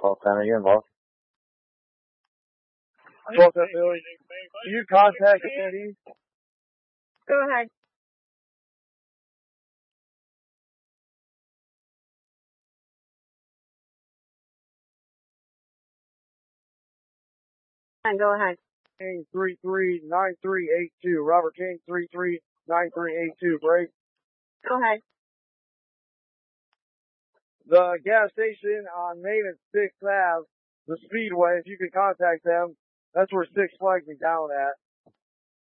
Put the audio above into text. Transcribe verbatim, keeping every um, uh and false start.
Call center, you're involved. What's up, Billy? Can you contact Andy? Go ahead. And go ahead. King three three nine three eight two. Robert King three three nine three eight two. Break. Go ahead. The gas station on Main and sixth Avenue, the Speedway, if you could contact them, that's where Six Flags is down at.